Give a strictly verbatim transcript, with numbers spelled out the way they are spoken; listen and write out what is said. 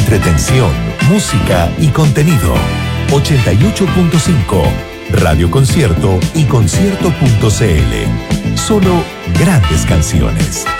entretención, música y contenido. ochenta y ocho punto cinco, Radio Concierto y concierto punto c l. Solo grandes canciones.